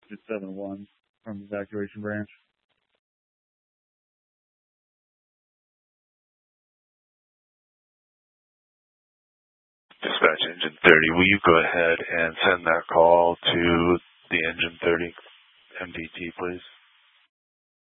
Just 7-1 from the evacuation branch. Dispatch Engine 30, will you go ahead and send that call to the Engine 30 MDT, please?